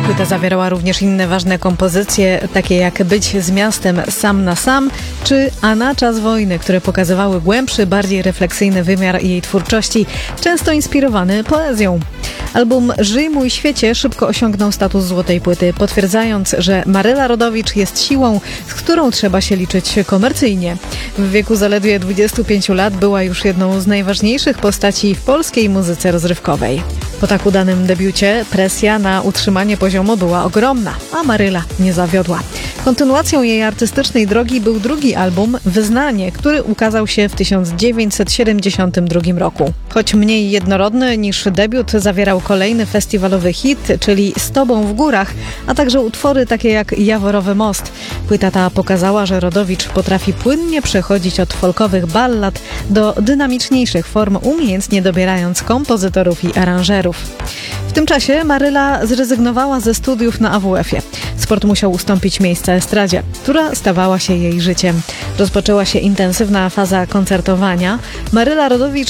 Płyta zawierała również inne ważne kompozycje, takie jak Być z miastem sam na sam, czy A na czas wojny, które pokazywały głębszy, bardziej refleksyjny wymiar jej twórczości, często inspirowany poezją. Album Żyj mój świecie szybko osiągnął status złotej płyty, potwierdzając, że Maryla Rodowicz jest siłą, z którą trzeba się liczyć komercyjnie. W wieku zaledwie 25 lat była już jedną z najważniejszych postaci w polskiej muzyce rozrywkowej. Po tak udanym debiucie presja na utrzymanie poziomu była ogromna, a Maryla nie zawiodła. Kontynuacją jej artystycznej drogi był drugi album Wyznanie, który ukazał się w 1972 roku. Choć mniej jednorodny niż debiut, zawierał kolejny festiwalowy hit, czyli Z tobą w górach, a także utwory takie jak Jaworowy most. Płyta ta pokazała, że Rodowicz potrafi płynnie przechodzić od folkowych ballad do dynamiczniejszych form, umiejętnie dobierając kompozytorów i aranżerów. W tym czasie Maryla zrezygnowała ze studiów na AWF-ie. Sport musiał ustąpić miejsca estradzie, która stawała się jej życiem. Rozpoczęła się intensywna faza koncertowania. Maryla Rodowicz